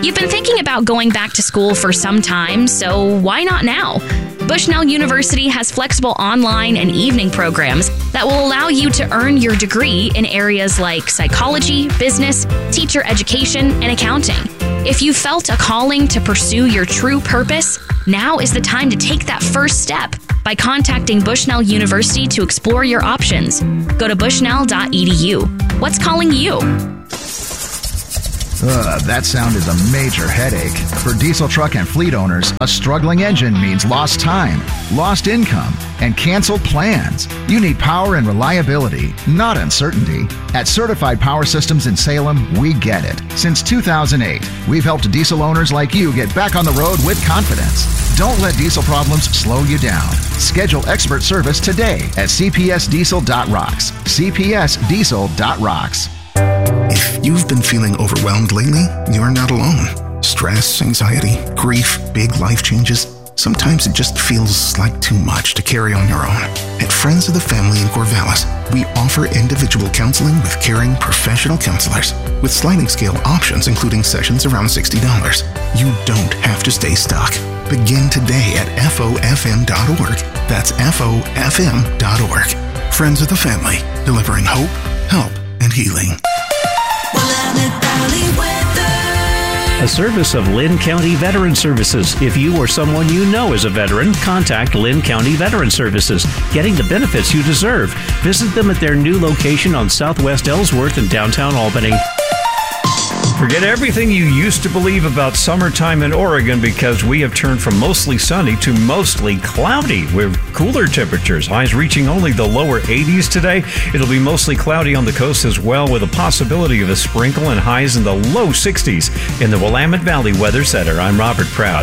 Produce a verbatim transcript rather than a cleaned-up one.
You've been thinking about going back to school for some time, so why not now? Bushnell University has flexible online and evening programs that will allow you to earn your degree in areas like psychology, business, teacher education, and accounting. If you felt a calling to pursue your true purpose, now is the time to take that first step by contacting Bushnell University to explore your options. Go to bushnell dot e d u. What's calling you? Ugh, that sound is a major headache. For diesel truck and fleet owners, a struggling engine means lost time, lost income, and canceled plans. You need power and reliability, not uncertainty. At Certified Power Systems in Salem, we get it. Since two thousand eight, we've helped diesel owners like you get back on the road with confidence. Don't let diesel problems slow you down. Schedule expert service today at c p s diesel dot rocks. c p s diesel dot rocks. If you've been feeling overwhelmed lately, you're not alone. Stress, anxiety, grief, big life changes. Sometimes it just feels like too much to carry on your own. At Friends of the Family in Corvallis, we offer individual counseling with caring professional counselors with sliding scale options, including sessions around sixty dollars. You don't have to stay stuck. Begin today at f o f m dot org. That's f o f m dot org. Friends of the Family, delivering hope, help, and healing. A service of Lynn County Veteran Services. If you or someone you know is a veteran, contact Lynn County Veteran Services, getting the benefits you deserve. Visit them at their new location on Southwest Ellsworth in downtown Albany. Forget everything you used to believe about summertime in Oregon, because we have turned from mostly sunny to mostly cloudy with cooler temperatures. Highs reaching only the lower eighties today. It'll be mostly cloudy on the coast as well, with a possibility of a sprinkle, and highs in the low sixties. In the Willamette Valley Weather Center, I'm Robert Proud.